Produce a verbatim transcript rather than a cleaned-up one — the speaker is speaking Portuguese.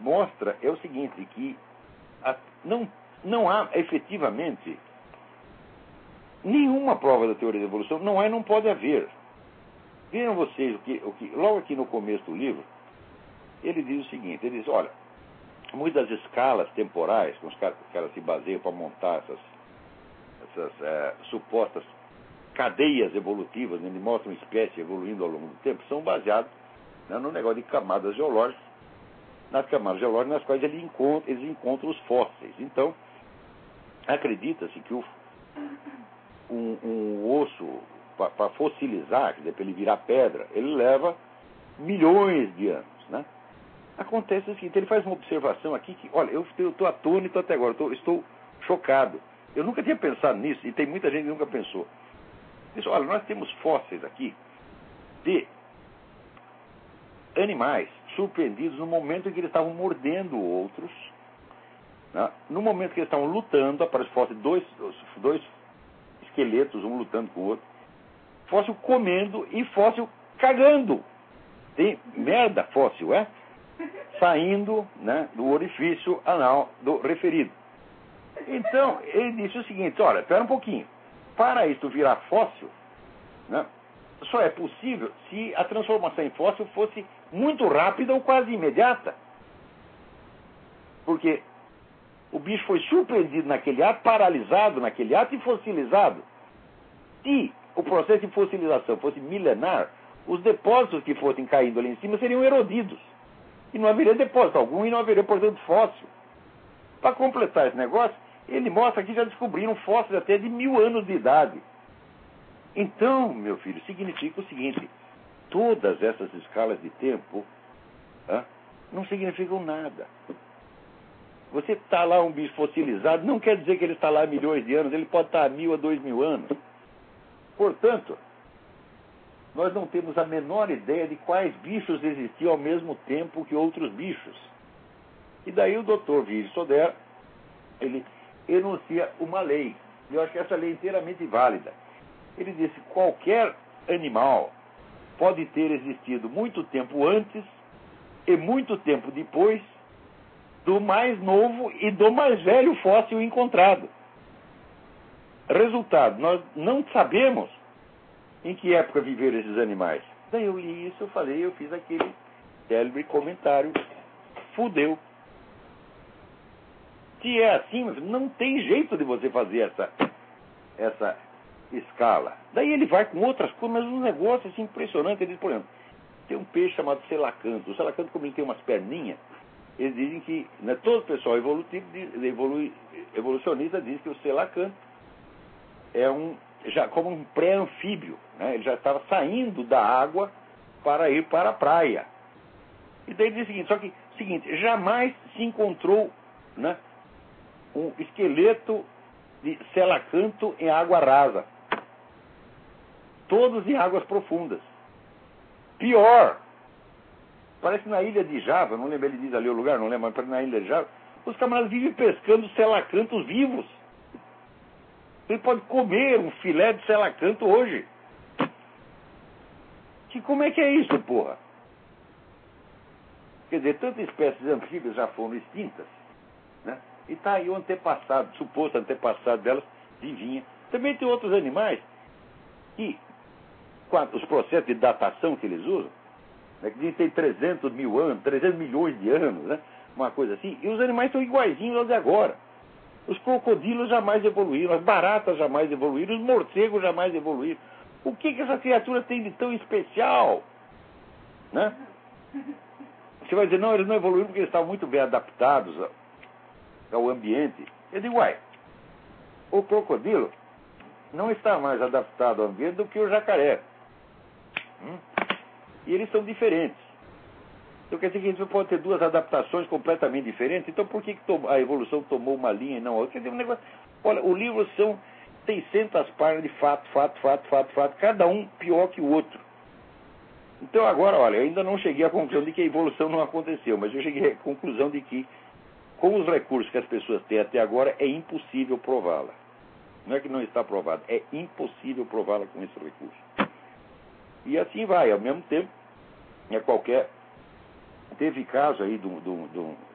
mostra é o seguinte, que a, não, não há efetivamente nenhuma prova da teoria da evolução, não é, não pode haver. Vejam vocês, o que, o que, logo aqui no começo do livro, ele diz o seguinte, ele diz, olha, muitas escalas temporais, com os caras, os caras se baseiam para montar essas, essas é, supostas cadeias evolutivas, né, ele mostra uma espécie evoluindo ao longo do tempo, são baseados, né, no negócio de camadas geológicas, nas camadas geológicas nas quais ele encontra, eles encontram os fósseis. Então, acredita-se que o, um, um osso, para fossilizar, quer dizer, para ele virar pedra, ele leva milhões de anos, né? Acontece o seguinte, ele faz uma observação aqui que, olha, eu estou atônito até agora, tô, estou chocado. Eu nunca tinha pensado nisso, e tem muita gente que nunca pensou. Diz, olha, nós temos fósseis aqui de animais surpreendidos no momento em que eles estavam mordendo outros, né? No momento que eles estavam lutando, aparece fóssil de dois, dois esqueletos, um lutando com o outro, fóssil comendo e fóssil cagando. Tem merda fóssil, é? Saindo, né, do orifício anal do referido. Então, ele disse o seguinte, olha, espera um pouquinho. Para isso virar fóssil, né, só é possível se a transformação em fóssil fosse muito rápida ou quase imediata. Porque o bicho foi surpreendido naquele ato, paralisado naquele ato e fossilizado. Se o processo de fossilização fosse milenar, os depósitos que fossem caindo ali em cima seriam erodidos. E não haveria depósito algum e não haveria, portanto, fóssil. Para completar esse negócio, ele mostra que já descobriram fósseis até de mil anos de idade. Então, meu filho, significa o seguinte, todas essas escalas de tempo, ah, não significam nada. Você está lá um bicho fossilizado, não quer dizer que ele está lá há milhões de anos, ele pode estar há mil a dois mil anos. Portanto, nós não temos a menor ideia de quais bichos existiam ao mesmo tempo que outros bichos. E daí o doutor Vives Soder, ele enuncia uma lei. E eu acho que essa lei é inteiramente válida. Ele disse que qualquer animal pode ter existido muito tempo antes e muito tempo depois do mais novo e do mais velho fóssil encontrado. Resultado, nós não sabemos em que época viveram esses animais. Daí eu li isso, eu falei, eu fiz aquele célebre comentário, fudeu. Se é assim, não tem jeito de você fazer essa, essa escala. Daí ele vai com outras coisas, mas um negócio assim, impressionante. Ele diz, por exemplo, tem um peixe chamado selacanto. O selacanto, como ele tem umas perninhas, eles dizem que, né, todo o pessoal evolutivo, evolu, evolucionista diz que o selacanto é um, já como um pré-anfíbio, né? Ele já estava saindo da água para ir para a praia. E daí ele diz o seguinte, só que, seguinte, jamais se encontrou, né, um esqueleto de selacanto em água rasa. Todos em águas profundas. Pior, parece que na ilha de Java, não lembro, ele diz ali o lugar, não lembro, mas parece na ilha de Java, os camaradas vivem pescando selacantos vivos. Ele pode comer um filé de selacanto hoje. Que, como é que é isso, porra? Quer dizer, tantas espécies anfíbias já foram extintas, né? E está aí o antepassado, suposto antepassado delas, vivinha. Também tem outros animais que, com os processos de datação que eles usam, né, que dizem que tem trezentos mil anos, trezentos milhões de anos, né, uma coisa assim, e os animais são iguaizinhos aos de agora. Os crocodilos jamais evoluíram, as baratas jamais evoluíram, os morcegos jamais evoluíram. O que, que essa criatura tem de tão especial? Né? Você vai dizer, não, eles não evoluíram porque eles estavam muito bem adaptados ao, ao ambiente. Eu digo, uai, o crocodilo não está mais adaptado ao ambiente do que o jacaré. Hum? E eles são diferentes. Então quer dizer que a gente pode ter duas adaptações completamente diferentes. Então por que a evolução tomou uma linha e não outra? Quer dizer, um negócio... Olha, o livro são seiscentas páginas de fato, fato, fato, fato, fato, cada um pior que o outro. Então agora, olha, eu ainda não cheguei à conclusão de que a evolução não aconteceu, mas eu cheguei à conclusão de que, com os recursos que as pessoas têm até agora, é impossível prová-la. Não é que não está provado, é impossível prová-la com esse recurso. E assim vai, ao mesmo tempo, é qualquer... Teve caso aí de um